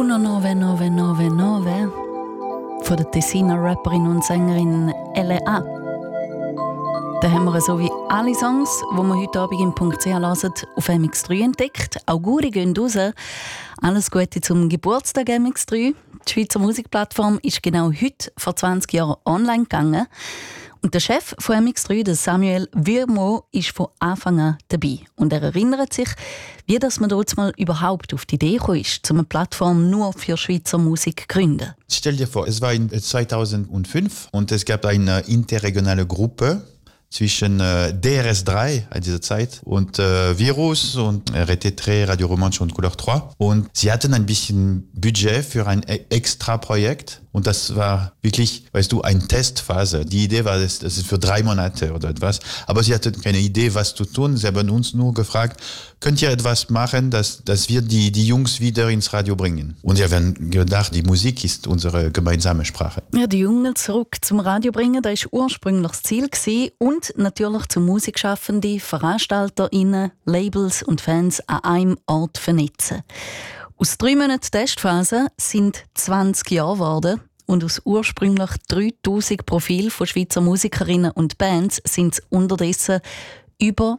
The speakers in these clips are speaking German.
19999 von der Tessiner Rapperin und Sängerin L.A. Da haben wir so wie alle Songs, die wir heute Abend im .ch hören, auf MX3 entdeckt. Auguri gehen raus. Alles Gute zum Geburtstag MX3. Die Schweizer Musikplattform ist genau heute vor 20 Jahren online gegangen. Und der Chef von MX3, der Samuel Wirmo, ist von Anfang an dabei. Und er erinnert sich, wie das man dort mal überhaupt auf die Idee gekommen ist, eine Plattform nur für Schweizer Musik zu gründen. Stell dir vor, es war in 2005 und es gab eine interregionale Gruppe zwischen DRS3 in dieser Zeit und Virus und RT3, Radio Romanche und Couleur 3. Und sie hatten ein bisschen Budget für ein extra Projekt. Und das war wirklich, weißt du, eine Testphase. Die Idee war, das ist für 3 Monate oder etwas. Aber sie hatten keine Idee, was zu tun. Sie haben uns nur gefragt, könnt ihr etwas machen, dass wir die Jungs wieder ins Radio bringen? Und wir haben gedacht, die Musik ist unsere gemeinsame Sprache. Ja, die Jungen zurück zum Radio bringen, das war ursprünglich das Ziel gewesen. Und natürlich zum Musikschaffende, VeranstalterInnen, Labels und Fans an einem Ort vernetzen. Aus 3 Monaten Testphase sind 20 Jahre geworden und aus ursprünglich 3000 Profilen von Schweizer Musikerinnen und Bands sind es unterdessen über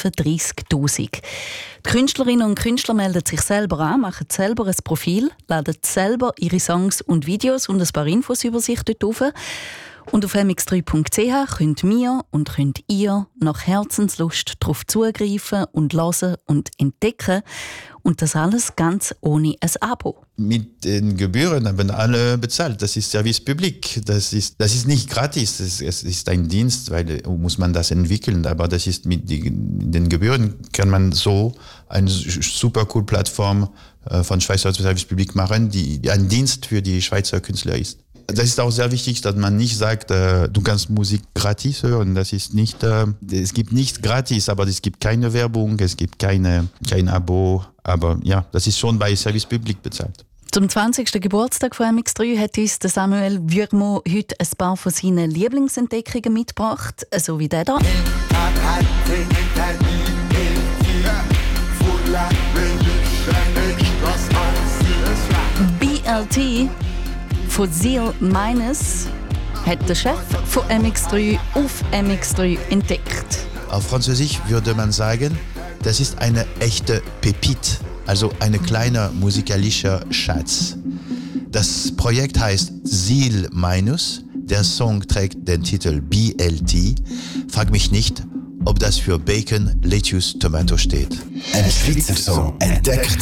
35'000. Die Künstlerinnen und Künstler melden sich selber an, machen selber ein Profil, laden selber ihre Songs und Videos und ein paar Infos über sich dort rauf. Und auf mx3.ch könnt wir und könnt ihr nach Herzenslust darauf zugreifen und hören und entdecken. Und das alles ganz ohne ein Abo. Mit den Gebühren haben alle bezahlt. Das ist Service Public. Das ist nicht gratis. Es ist ein Dienst, weil muss man das entwickeln. Aber das ist mit den Gebühren kann man so eine super cool Plattform von Schweizer Service Public machen, die ein Dienst für die Schweizer Künstler ist. Das ist auch sehr wichtig, dass man nicht sagt, du kannst Musik gratis hören. Das ist nicht, es gibt nichts gratis, aber es gibt keine Werbung, es gibt kein Abo. Aber ja, das ist schon bei Service Public bezahlt. Zum 20. Geburtstag von MX3 hat uns Samuel Wirmo heute ein paar von seinen Lieblingsentdeckungen mitgebracht, so wie der da. BLT von Seal Minus hat der Chef von MX3 auf MX3 entdeckt. Auf Französisch würde man sagen, das ist eine echte Pépite, also ein kleiner musikalischer Schatz. Das Projekt heißt Seal Minus. Der Song trägt den Titel BLT. Frag mich nicht, ob das für Bacon, Lettuce, Tomato steht. Ein Schweizer Song entdeckt